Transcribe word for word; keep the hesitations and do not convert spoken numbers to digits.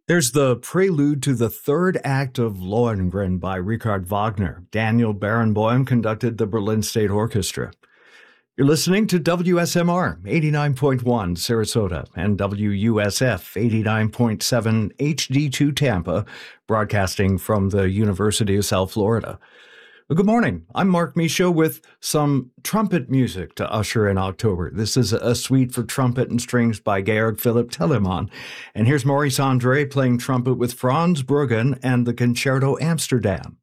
There's the prelude to the third act of Lohengrin by Richard Wagner. Daniel Barenboim conducted the Berlin State Orchestra. You're listening to W S M R eighty-nine point one Sarasota and W U S F eighty-nine point seven H D two Tampa, broadcasting from the University of South Florida. Well, good morning. I'm Mark Michaud with some trumpet music to usher in October. This is a suite for trumpet and strings by Georg Philipp Telemann. And here's Maurice Andre playing trumpet with Franz Bruggen and the Concerto Amsterdam.